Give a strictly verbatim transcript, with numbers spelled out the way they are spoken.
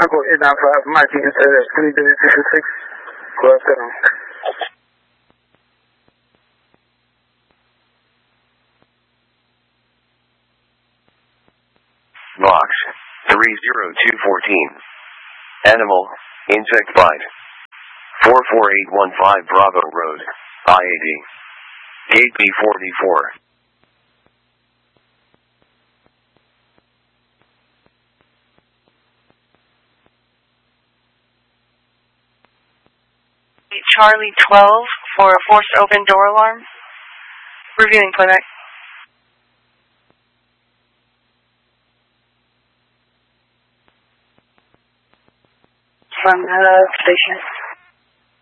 Echo eight nine five, Mikey, inside at three three six six, twelve seven. Box three zero two one four. Animal, insect bite. four four eight one five Bravo Road, I eighty. Gate B forty-four. Charlie twelve for a forced open door alarm. Reviewing playback. From the station.